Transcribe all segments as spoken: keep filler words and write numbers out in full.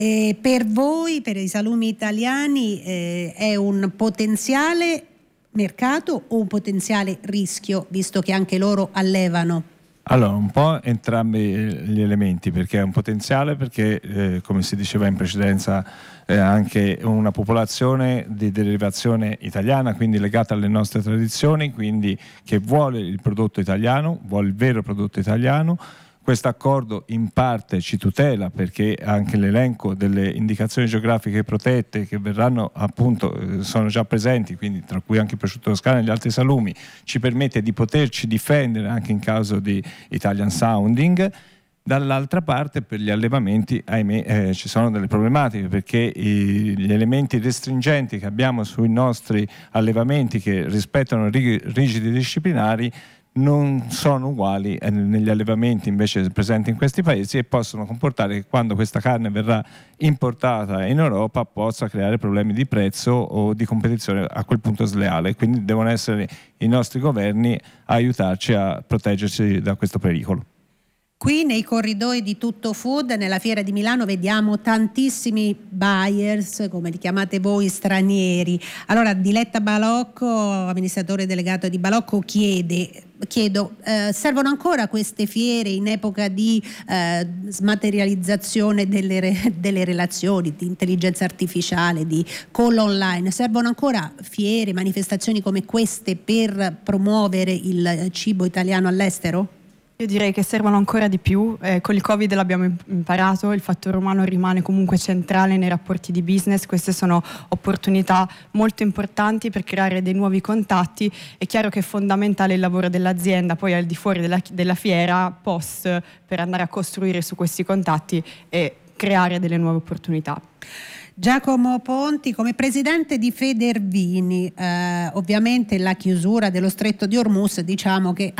E per voi, per i salumi italiani, eh, è un potenziale mercato o un potenziale rischio, visto che anche loro allevano? Allora, un po' entrambi gli elementi, perché è un potenziale, perché eh, come si diceva in precedenza è anche una popolazione di derivazione italiana, quindi legata alle nostre tradizioni, quindi che vuole il prodotto italiano, vuole il vero prodotto italiano. Questo accordo in parte ci tutela, perché anche l'elenco delle indicazioni geografiche protette che verranno, appunto, eh, sono già presenti, quindi tra cui anche il prosciutto toscano e gli altri salumi, ci permette di poterci difendere anche in caso di Italian sounding. Dall'altra parte, per gli allevamenti, ahimè, eh, ci sono delle problematiche, perché i, gli elementi restringenti che abbiamo sui nostri allevamenti, che rispettano rig- rigidi disciplinari, non sono uguali negli allevamenti invece presenti in questi paesi, e possono comportare che quando questa carne verrà importata in Europa possa creare problemi di prezzo o di competizione a quel punto sleale. Quindi devono essere i nostri governi a aiutarci a proteggerci da questo pericolo. Qui nei corridoi di Tutto Food, nella fiera di Milano, vediamo tantissimi buyers, come li chiamate voi, stranieri. Allora, Diletta Balocco, amministratore delegato di Balocco, chiede, chiedo, eh, servono ancora queste fiere in epoca di eh, smaterializzazione delle, re, delle relazioni, di intelligenza artificiale, di call online? Servono ancora fiere, manifestazioni come queste per promuovere il cibo italiano all'estero? Io direi che servono ancora di più. Eh, con il Covid l'abbiamo imparato, il fattore umano rimane comunque centrale nei rapporti di business. Queste sono opportunità molto importanti per creare dei nuovi contatti. È chiaro che è fondamentale il lavoro dell'azienda poi al di fuori della, della fiera post, per andare a costruire su questi contatti e creare delle nuove opportunità. Giacomo Ponti, come presidente di Federvini, eh, ovviamente la chiusura dello stretto di Hormuz, diciamo che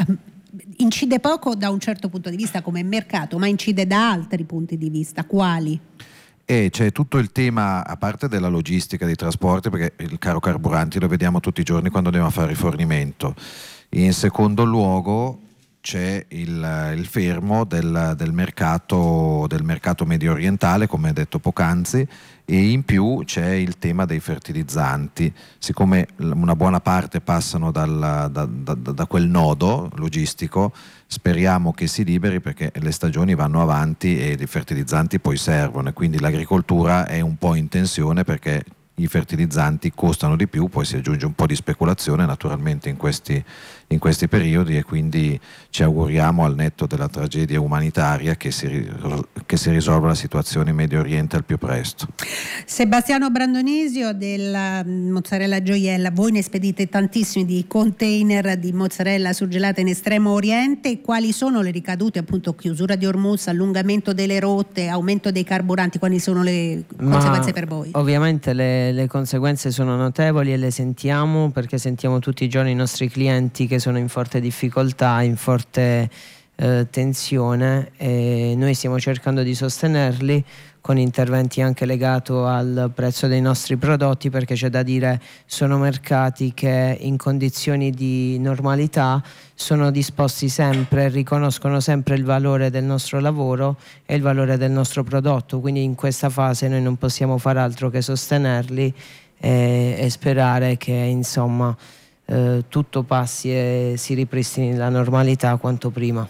incide poco da un certo punto di vista come mercato, ma incide da altri punti di vista. Quali? E c'è tutto il tema, a parte della logistica, dei trasporti, perché il caro carburanti lo vediamo tutti i giorni quando andiamo a fare rifornimento. In secondo luogo c'è il, il fermo del, del mercato del mercato medio orientale, come detto poc'anzi, e in più c'è il tema dei fertilizzanti. Siccome una buona parte passano dal, da, da, da quel nodo logistico, speriamo che si liberi, perché le stagioni vanno avanti e i fertilizzanti poi servono, e quindi l'agricoltura è un po' in tensione, perché i fertilizzanti costano di più, poi si aggiunge un po' di speculazione naturalmente in questi, in questi periodi, e quindi ci auguriamo, al netto della tragedia umanitaria, che si, che si risolva la situazione in Medio Oriente al più presto. Sebastiano Brandonisio della Mozzarella Gioiella, voi ne spedite tantissimi di container di mozzarella surgelata in Estremo Oriente. Quali sono le ricadute, appunto, chiusura di Hormuz, allungamento delle rotte, aumento dei carburanti? Quali sono le conseguenze Ma per voi? Ovviamente le, le conseguenze sono notevoli e le sentiamo, perché sentiamo tutti i giorni i nostri clienti che sono in forte difficoltà, in forte eh, tensione, e noi stiamo cercando di sostenerli con interventi anche legati al prezzo dei nostri prodotti, perché c'è da dire sono mercati che in condizioni di normalità sono disposti sempre, riconoscono sempre il valore del nostro lavoro e il valore del nostro prodotto, quindi in questa fase noi non possiamo far altro che sostenerli e, e sperare che insomma eh, tutto passi e si ripristini la normalità quanto prima.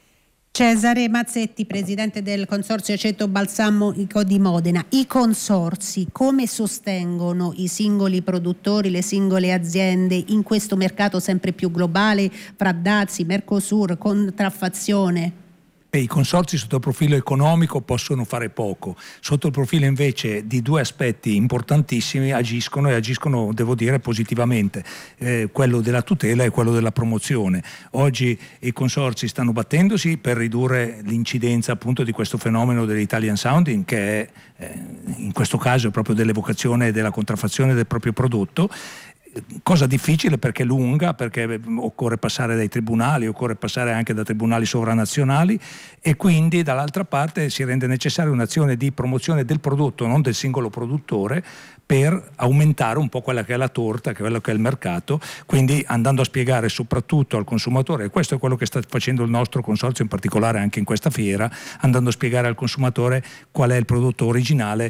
Cesare Mazzetti, presidente del Consorzio Aceto Balsamico di Modena. I consorzi come sostengono i singoli produttori, le singole aziende in questo mercato sempre più globale fra dazi, Mercosur, contraffazione? E i consorzi sotto il profilo economico possono fare poco, sotto il profilo invece di due aspetti importantissimi agiscono e agiscono, devo dire, positivamente, eh, quello della tutela e quello della promozione. Oggi i consorzi stanno battendosi per ridurre l'incidenza appunto di questo fenomeno dell'Italian sounding, che è eh, in questo caso proprio dell'evocazione e della contraffazione del proprio prodotto. cosa difficile perché lunga, perché occorre passare dai tribunali, occorre passare anche da tribunali sovranazionali, e quindi dall'altra parte si rende necessaria un'azione di promozione del prodotto, non del singolo produttore, per aumentare un po' quella che è la torta, quello che è il mercato, quindi andando a spiegare soprattutto al consumatore, e questo è quello che sta facendo il nostro consorzio in particolare anche in questa fiera, andando a spiegare al consumatore qual è il prodotto originale